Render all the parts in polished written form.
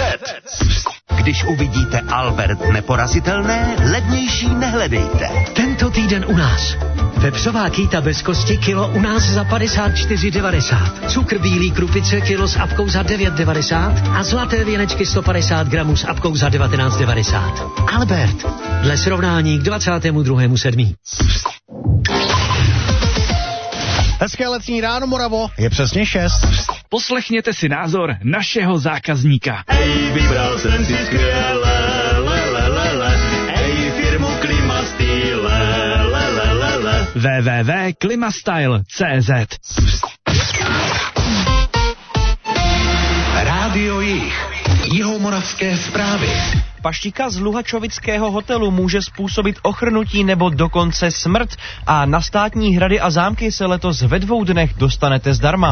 Když uvidíte Albert neporazitelné, levnější nehledejte. Tento týden u nás. Vepřová kýta bez kosti kilo u nás za 54,90. Cukr bílý krupice kilo s apkou za 9,90 a zlaté věnečky 150 gramů s apkou za 19,90. Albert. Dle srovnání k 22.7. Hezké letní ráno, Moravo, je přesně 6. Poslechněte si názor našeho zákazníka. Ej, vybral jsem si skvěle, ej, firmu Klimastyle, www.klimastyle.cz. Rádio Jih. Jihomoravské zprávy. Paštika z Luhačovického hotelu může způsobit ochrnutí nebo dokonce smrt a na Státní hrady a zámky se letos ve 2 dnech dostanete zdarma.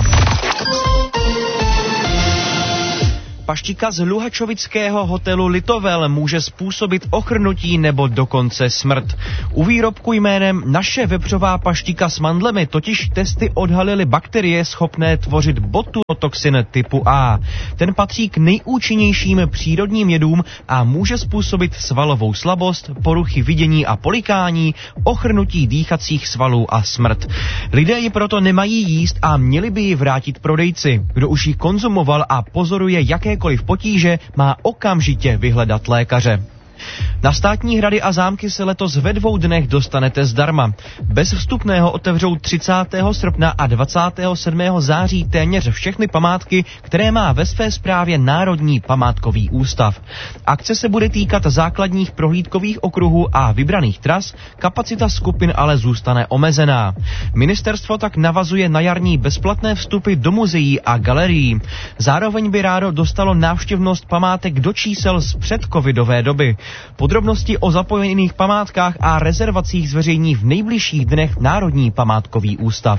Paštika z Luhačovického hotelu Litovel může způsobit ochrnutí nebo dokonce smrt. U výrobku jménem Naše vepřová paštika s mandlemi totiž testy odhalily bakterie schopné tvořit botulotoxin typu A. Ten patří k nejúčinnějším přírodním jedům a může způsobit svalovou slabost, poruchy vidění a polikání, ochrnutí dýchacích svalů a smrt. Lidé ji proto nemají jíst a měli by ji vrátit prodejci. Kdo už ji konzumoval a pozoruje jakékoliv potíže, má okamžitě vyhledat lékaře. Na Státní hrady a zámky se letos ve 2 dnech dostanete zdarma. Bez vstupného otevřou 30. srpna a 27. září téměř všechny památky, které má ve své správě Národní památkový ústav. Akce se bude týkat základních prohlídkových okruhů a vybraných tras, kapacita skupin ale zůstane omezená. Ministerstvo tak navazuje na jarní bezplatné vstupy do muzeí a galerií. Zároveň by rádo dostalo návštěvnost památek do čísel z předcovidové doby. Podrobnosti o zapojených památkách a rezervacích zveřejní v nejbližších dnech Národní památkový ústav.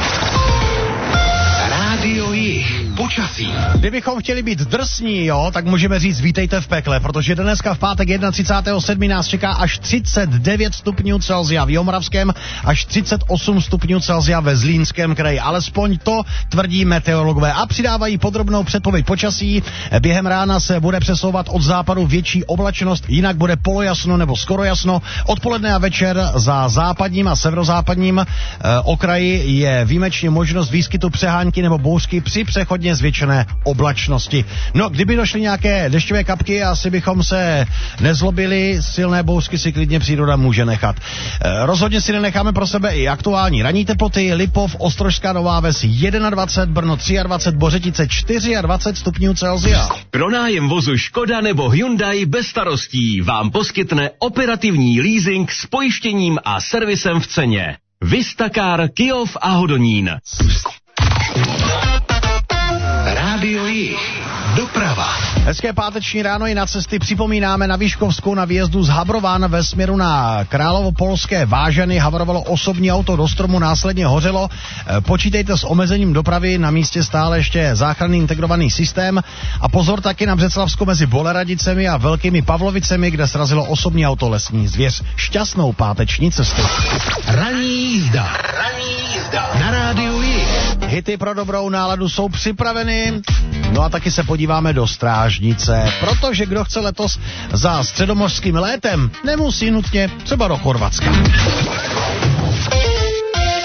Rádio Jih. Počasí. Kdybychom chtěli být drsní, tak můžeme říct vítejte v pekle, protože dneska v pátek 31.7. nás čeká až 39 stupňů Celsia v Jihomoravském, až 38 stupňů Celsia ve Zlínském kraji. Alespoň to tvrdí meteorologové a přidávají podrobnou předpověď počasí. Během rána se bude přesouvat od západu větší oblačnost, jinak bude polojasno nebo skoro jasno. Odpoledne a večer za západním a severozápadním okraji je výjimečně možnost výskytu přehánky nebo bouřky při přechodně zvětšené oblačnosti. No, kdyby došly nějaké dešťové kapky, asi bychom se nezlobili, silné bouřky si klidně příroda může nechat. Rozhodně si nenecháme pro sebe i aktuální ranní teploty. Lipov, Ostrožská Nová Ves 21, Brno 23, Bořetice 24 stupňů Celsia. Pronájem vozu Škoda nebo Hyundai bez starostí vám poskytne operativní leasing s pojištěním a servisem v ceně. Vistacar, Kyjov a Hodonín. Rádio Jih. Doprava. Hezké páteční ráno i na cesty připomínáme na Výškovskou na výjezdu z Habrovan ve směru na Královopolské Vážany. Havarovalo osobní auto do stromu, následně hořelo. Počítejte s omezením dopravy, na místě stále ještě záchranný integrovaný systém. A pozor taky na Břeclavsko mezi Boleradicemi a Velkými Pavlovicemi, kde srazilo osobní auto lesní zvěř. Šťastnou páteční cestu. Ranní jízda. Na Rádiu Jih. Hity pro dobrou náladu jsou připraveny. No a taky se podíváme do Strážnice, protože kdo chce letos za středomořským létem, nemusí nutně třeba do Chorvatska.